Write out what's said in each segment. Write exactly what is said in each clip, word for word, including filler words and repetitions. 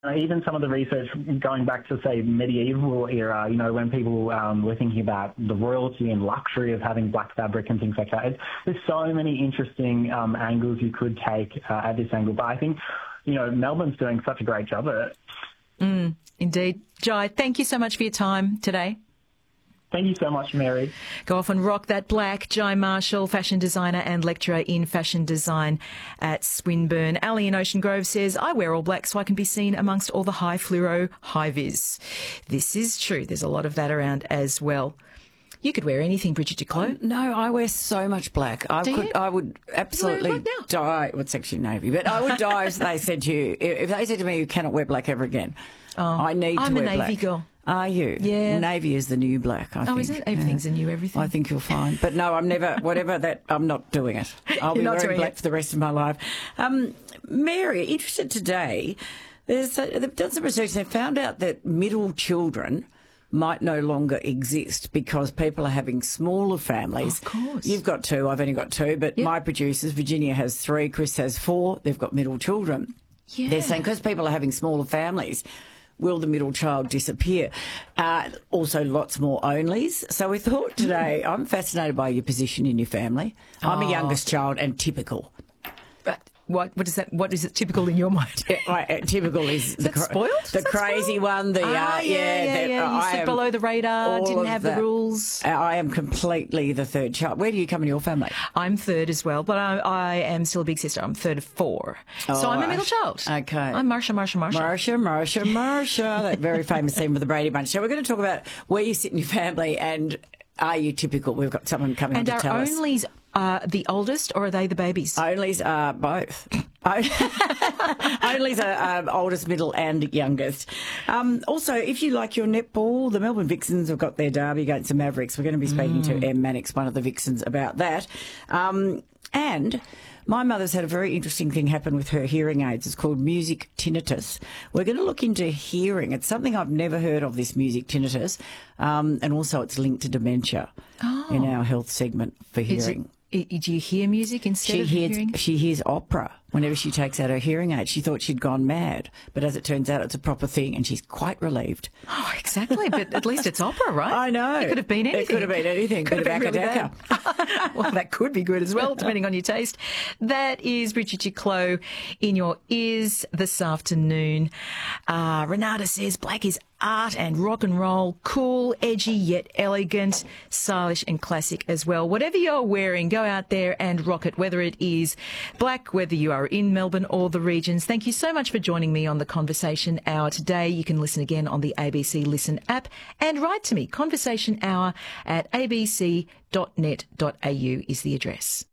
Uh, even some of the research going back to, say, medieval era, you know, when people um, were thinking about the royalty and luxury of having black fabric and things like that. It, there's so many interesting um, angles you could take uh, at this angle. But I think, you know, Melbourne's doing such a great job at it. Mm, indeed. Jai, thank you so much for your time today. Thank you so much, Mary. Go off and rock that black. Jai Marshall, fashion designer and lecturer in fashion design at Swinburne. Ali in Ocean Grove says, I wear all black so I can be seen amongst all the high fluoro high vis. This is true. There's a lot of that around as well. You could wear anything, Bridget Duclos. Um, no, I wear so much black. I Do could, you? I would absolutely black now? die. Well, it's actually navy, but I would die if they said to you, if they said to me, you cannot wear black ever again. Oh, I need I'm to wear a navy black. girl. Are you? Yeah. Navy is the new black, I Oh, think. is it? Everything's yeah. a new everything. I think you'll find. But no, I'm never, whatever that, I'm not doing it. I'll You're be not wearing doing black it. for the rest of my life. Um, Mary, interested today, there's, uh, they've done some research. They found out that middle children might no longer exist because people are having smaller families. Of course. You've got two, I've only got two, but Yep. my producers, Virginia has three, Chris has four. They've got middle children. Yeah. They're saying because people are having smaller families, will the middle child disappear? Uh, also, lots more onlys. So we thought today, I'm fascinated by your position in your family. I'm Oh. a youngest child and typical. But what, what is that? What is it typical in your mind? Yeah, right, uh, typical is, the that spoiled? the Is that crazy spoiled? one. The Ah, uh, yeah, yeah, the- yeah. You I slip am below the radar, all didn't of have the that. rules. Uh, I am completely the third child. Where do you come in your family? I'm third as well, but I, I am still a big sister. I'm third of four. so Oh, I'm a middle right. child. Okay. I'm Marsha, Marsha, Marsha. Marsha, Marsha, Marsha. That very famous scene with the Brady Bunch. So we're going to talk about where you sit in your family and are you typical? We've got someone coming And to are tell us. onlys uh, the oldest or are they the babies? Onlys are both. Onlys are um, oldest, middle and youngest. Um, also, if you like your netball, the Melbourne Vixens have got their derby against the Mavericks. We're going to be speaking Mm. to Em Mannix, one of the Vixens, about that. Um, and my mother's had a very interesting thing happen with her hearing aids. It's called music tinnitus. We're going to look into hearing. It's something I've never heard of, this music tinnitus. Um, and also it's linked to dementia Oh. in our health segment for Is it, hearing. i- do you hear music instead She of hears, hearing? she hears opera whenever she takes out her hearing aid. She thought she'd gone mad, but as it turns out, it's a proper thing, and she's quite relieved. Oh, exactly. But at least it's opera, right? I know. It could have been anything. It could have been anything. Could Bit have of been really acadacca. bad. Well, that could be good as well, depending on your taste. That is Bridget Duclos in your ears this afternoon. Uh, Renata says black is art and rock and roll, cool, edgy yet elegant, stylish and classic as well. Whatever you're wearing, go out there and rock it, whether it is black, whether you are in Melbourne or the regions. Thank you so much for joining me on the Conversation Hour today. You can listen again on the A B C Listen app and write to me. Conversation Hour at a b c dot net dot a u is the address.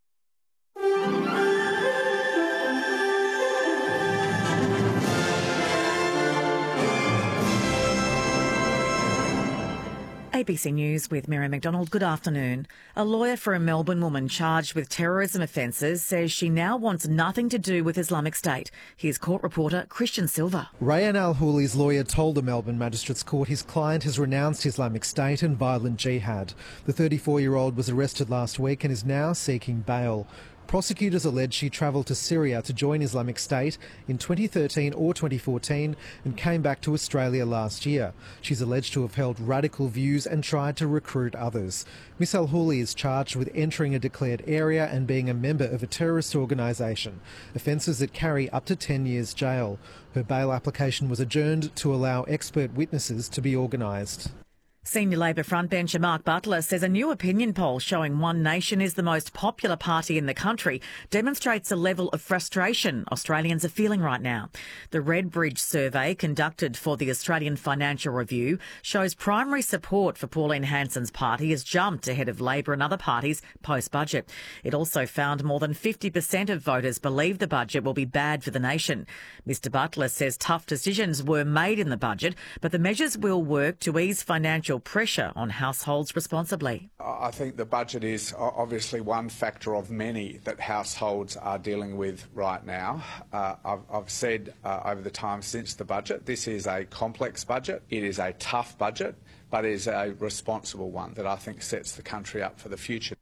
A B C News with Mary McDonald. Good afternoon. A lawyer for a Melbourne woman charged with terrorism offences says she now wants nothing to do with Islamic State. Here's court reporter Christian Silva. Rayan Al-Hooli's lawyer told the Melbourne Magistrates Court his client has renounced Islamic State and violent jihad. The thirty-four-year-old was arrested last week and is now seeking bail. Prosecutors allege she travelled to Syria to join Islamic State in twenty thirteen or twenty fourteen and came back to Australia last year. She's alleged to have held radical views and tried to recruit others. Miss Al-Hooli is charged with entering a declared area and being a member of a terrorist organisation, offences that carry up to ten years jail. Her bail application was adjourned to allow expert witnesses to be organised. Senior Labor frontbencher Mark Butler says a new opinion poll showing One Nation is the most popular party in the country demonstrates a level of frustration Australians are feeling right now. The Redbridge survey conducted for the Australian Financial Review shows primary support for Pauline Hanson's party has jumped ahead of Labor and other parties post-budget. It also found more than fifty percent of voters believe the budget will be bad for the nation. Mister Butler says tough decisions were made in the budget, but the measures will work to ease financial pressure on households responsibly. I think the budget is obviously one factor of many that households are dealing with right now. Uh, I've, I've said uh, over the time since the budget, this is a complex budget. It is a tough budget, but it is a responsible one that I think sets the country up for the future.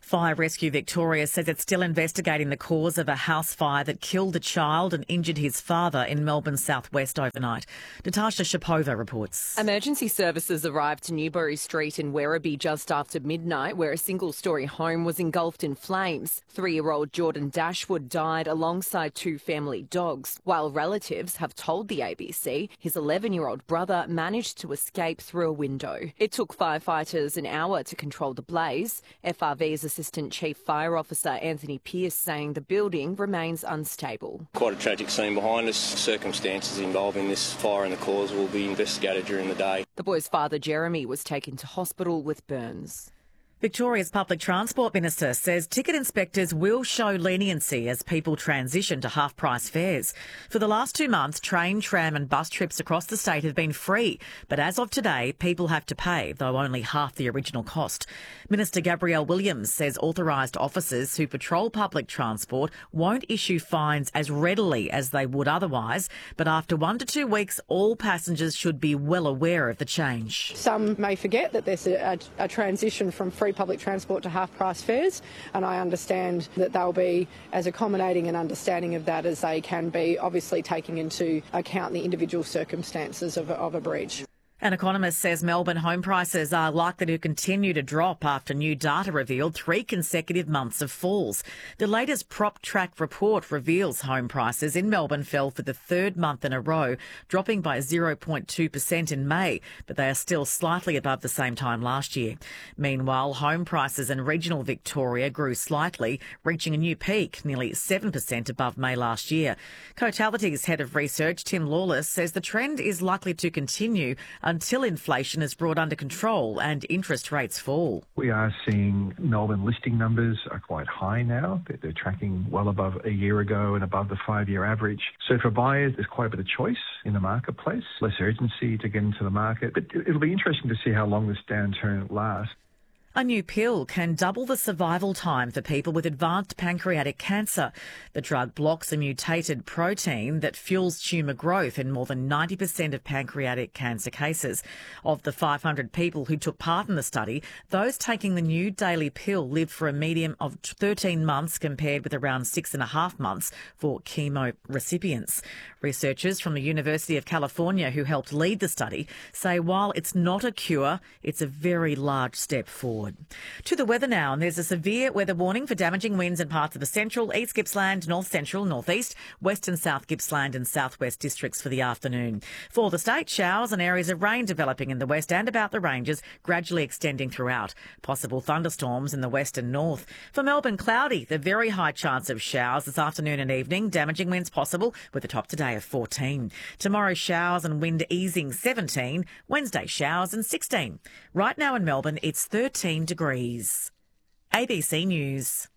Fire Rescue Victoria says it's still investigating the cause of a house fire that killed a child and injured his father in Melbourne's southwest overnight. Natasha Shapova reports. Emergency services arrived to Newbury Street in Werribee just after midnight, where a single-storey home was engulfed in flames. Three-year-old Jordan Dashwood died alongside two family dogs, while relatives have told the A B C his eleven-year-old brother managed to escape through a window. It took firefighters an hour to control the blaze. F R V's Assistant Chief Fire Officer Anthony Pearce saying the building remains unstable. Quite a tragic scene behind us. Circumstances involving this fire and the cause will be investigated during the day. The boy's father, Jeremy, was taken to hospital with burns. Victoria's Public Transport Minister says ticket inspectors will show leniency as people transition to half-price fares. For the last two months, train, tram and bus trips across the state have been free, but as of today, people have to pay, though only half the original cost. Minister Gabrielle Williams says authorised officers who patrol public transport won't issue fines as readily as they would otherwise, but after one to two weeks, all passengers should be well aware of the change. Some may forget that there's a, a, a transition from free public transport to half-price fares, and I understand that they'll be as accommodating and understanding of that as they can be, obviously taking into account the individual circumstances of a, of a breach. An economist says Melbourne home prices are likely to continue to drop after new data revealed three consecutive months of falls. The latest PropTrack report reveals home prices in Melbourne fell for the third month in a row, dropping by zero point two percent in May, but they are still slightly above the same time last year. Meanwhile, home prices in regional Victoria grew slightly, reaching a new peak, nearly seven percent above May last year. Cotality's head of research, Tim Lawless, says the trend is likely to continue until inflation is brought under control and interest rates fall. We are seeing Melbourne listing numbers are quite high now. They're, they're tracking well above a year ago and above the five-year average. So for buyers, there's quite a bit of choice in the marketplace, less urgency to get into the market. But it'll be interesting to see how long this downturn lasts. A new pill can double the survival time for people with advanced pancreatic cancer. The drug blocks a mutated protein that fuels tumour growth in more than ninety percent of pancreatic cancer cases. Of the five hundred people who took part in the study, those taking the new daily pill lived for a median of thirteen months compared with around six and a half months for chemo recipients. Researchers from the University of California who helped lead the study say while it's not a cure, it's a very large step forward. To the weather now, and there's a severe weather warning for damaging winds in parts of the central, east Gippsland, north central, northeast, west and south Gippsland and southwest districts for the afternoon. For the state, showers and areas of rain developing in the west and about the ranges, gradually extending throughout. Possible thunderstorms in the west and north. For Melbourne, cloudy, the very high chance of showers this afternoon and evening, damaging winds possible with a top today of fourteen. Tomorrow, showers and wind easing seventeen. Wednesday, showers and sixteen. Right now in Melbourne, it's thirteen degrees. A B C News.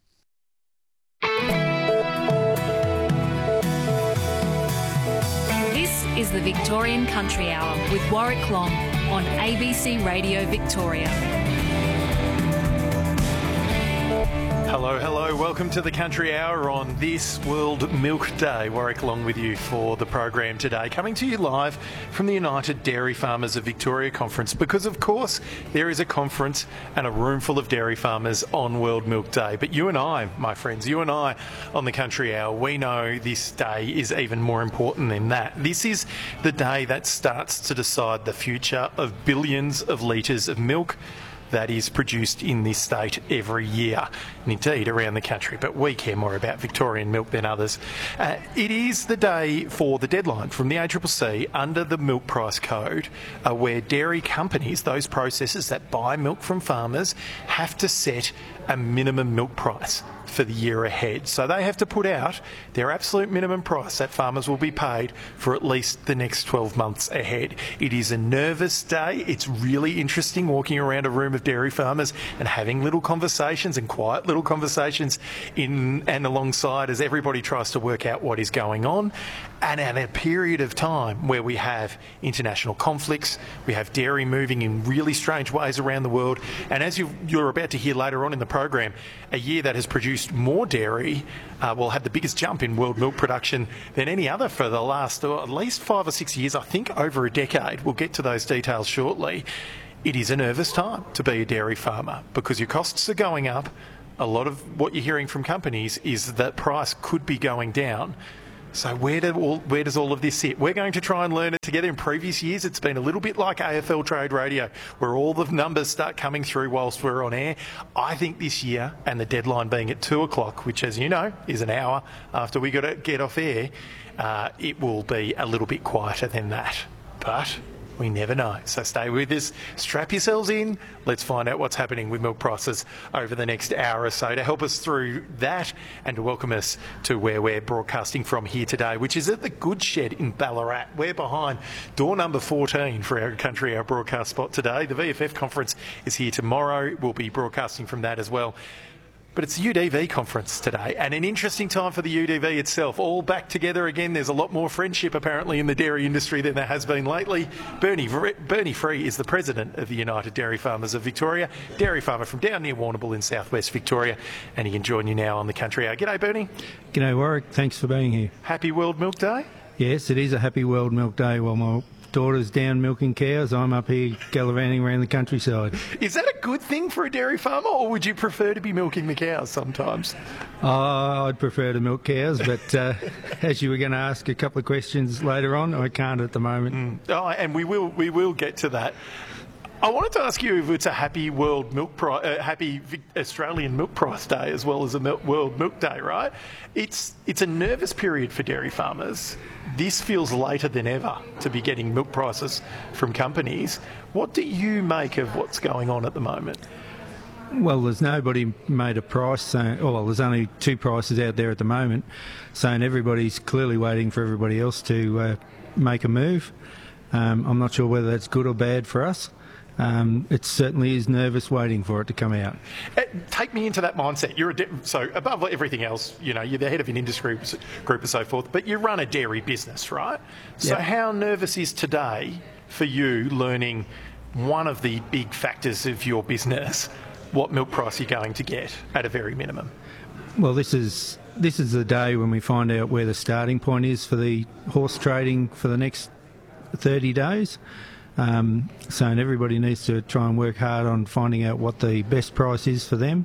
This is the Victorian Country Hour with Warwick Long on A B C Radio Victoria. Hello, hello. Welcome to the Country Hour on this World Milk Day. Warwick Long with you for the program today. Coming to you live from the United Dairy Farmers of Victoria conference because, of course, there is a conference and a room full of dairy farmers on World Milk Day. But you and I, my friends, you and I on the Country Hour, we know this day is even more important than that. This is the day that starts to decide the future of billions of litres of milk that is produced in this state every year, and indeed around the country, but we care more about Victorian milk than others. Uh, it is the day for the deadline from the A C C C under the Milk Price Code, uh, where dairy companies, those processors that buy milk from farmers, have to set a minimum milk price for the year ahead. So they have to put out their absolute minimum price that farmers will be paid for at least the next twelve months ahead. It is a nervous day. It's really interesting walking around a room of dairy farmers and having little conversations and quiet little conversations in and alongside as everybody tries to work out what is going on. And at a period of time where we have international conflicts, we have dairy moving in really strange ways around the world, and as you, you're about to hear later on in the program, a year that has produced more dairy uh, will have the biggest jump in world milk production than any other for the last uh, at least five or six years, I think over a decade. We'll get to those details shortly. It is a nervous time to be a dairy farmer because your costs are going up, a lot of what you're hearing from companies is that price could be going down. So where, do all, where does all of this sit? We're going to try and learn it together. In previous years, it's been a little bit like A F L Trade Radio, where all the numbers start coming through whilst we're on air. I think this year, and the deadline being at two o'clock, which, as you know, is an hour after we got to get off air, uh, it will be a little bit quieter than that. But we never know. So stay with us, strap yourselves in. Let's find out what's happening with milk prices over the next hour or so. To help us through that and to welcome us to where we're broadcasting from here today, which is at the Good Shed in Ballarat. We're behind door number fourteen for our Country Hour broadcast spot today. The V F F conference is here tomorrow. We'll be broadcasting from that as well. But it's the U D V conference today, and an interesting time for the U D V itself. All back together again. There's a lot more friendship apparently in the dairy industry than there has been lately. Bernie, Bernie Free is the president of the United Dairy Farmers of Victoria, dairy farmer from down near Warrnambool in southwest Victoria, and he can join you now on the Country Hour. G'day, Bernie. G'day, Warwick. Thanks for being here. Happy World Milk Day? Yes, it is a happy World Milk Day. Well, my daughter's down milking cows. I'm up here gallivanting around the countryside. Is that a good thing for a dairy farmer, or would you prefer to be milking the cows sometimes? Uh, I'd prefer to milk cows, but uh, as you were going to ask a couple of questions later on, I can't at the moment. Mm. Oh, and we will we will get to that. I wanted to ask you if it's a happy World Milk Price, uh, happy Australian Milk Price Day as well as a Mil- World Milk Day, right? It's it's a nervous period for dairy farmers. This feels later than ever to be getting milk prices from companies. What do you make of what's going on at the moment? Well, there's nobody made a price saying, oh, well, there's only two prices out there at the moment, saying everybody's clearly waiting for everybody else to uh, make a move. Um, I'm not sure whether that's good or bad for us. Um, it certainly is nervous waiting for it to come out. Uh, take me into that mindset. You're a de- so above everything else, you know, you're the head of an industry group and so forth, but you run a dairy business, right? So Yep. How nervous is today for you learning one of the big factors of your business, what milk price you're going to get at a very minimum? Well, this is this is the day when we find out where the starting point is for the horse trading for the next thirty days. Um, so everybody needs to try and work hard on finding out what the best price is for them.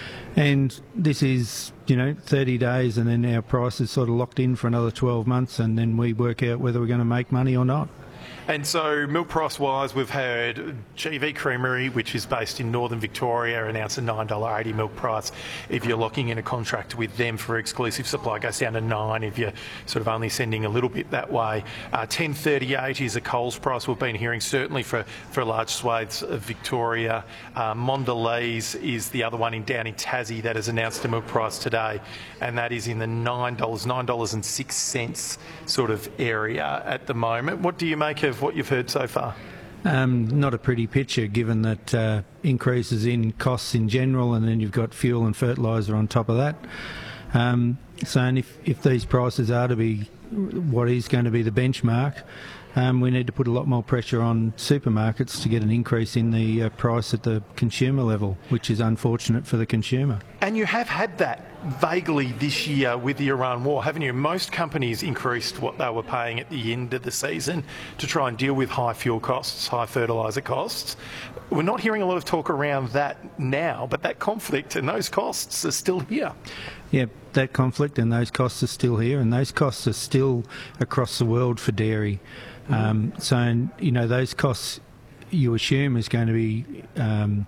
And this is, you know, thirty days, and then our price is sort of locked in for another twelve months, and then we work out whether we're going to make money or not. And so milk price-wise, we've heard G V Creamery, which is based in northern Victoria, announce a nine dollars eighty milk price. If you're locking in a contract with them for exclusive supply, it goes down to nine if you're sort of only sending a little bit that way. Uh, ten thirty-eight is a Coles price we've been hearing, certainly for, for large swathes of Victoria. Uh, Mondelez is the other one in down in Tassie that has announced a milk price today, and that is in the nine dollars, nine dollars and six cents sort of area at the moment. What do you make of what you've heard so far? Um, not a pretty picture, given that uh, increases in costs in general, and then you've got fuel and fertiliser on top of that. Um, so and if, if these prices are to be what is going to be the benchmark, um, we need to put a lot more pressure on supermarkets to get an increase in the uh, price at the consumer level, which is unfortunate for the consumer. And you have had that vaguely this year with the Iran war, haven't you? Most companies increased what they were paying at the end of the season to try and deal with high fuel costs, high fertiliser costs. We're not hearing a lot of talk around that now, but that conflict and those costs are still here. Yeah, that conflict and those costs are still here, and those costs are still across the world for dairy. Mm-hmm. Um, so, you know, those costs you assume is going to be um,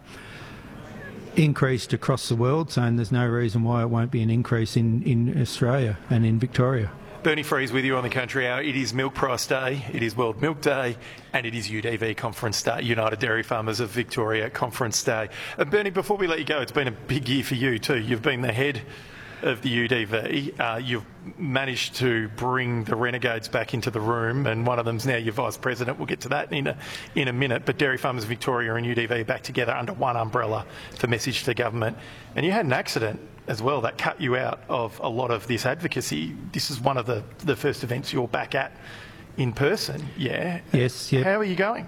increased across the world, so there's no reason why it won't be an increase in, in Australia and in Victoria. Bernie Freeze with you on the Country Hour. It is Milk Price Day, it is World Milk Day, and it is U D V Conference Day, United Dairy Farmers of Victoria Conference Day. And Bernie, before we let you go, it's been a big year for you too. You've been the head of the U D V. Uh, you've managed to bring the renegades back into the room, and one of them's now your vice president. We'll get to that in a in a minute. But Dairy Farmers Victoria and U D V back together under one umbrella for message to government. And you had an accident as well that cut you out of a lot of this advocacy. This is one of the, the first events you're back at in person, yeah? Yes, yeah. How are you going?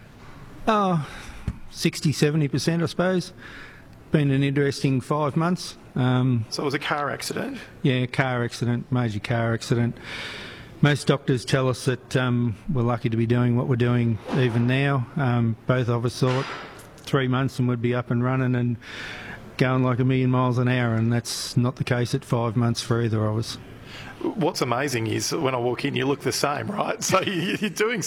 Oh, sixty, seventy percent, I suppose. Been an interesting five months. Um, so it was a car accident? Yeah, car accident, major car accident. Most doctors tell us that um, we're lucky to be doing what we're doing even now. Um, both of us thought three months and we'd be up and running and going like a million miles an hour, and that's not the case at five months for either of us. What's amazing is when I walk in, you look the same, right? So you're doing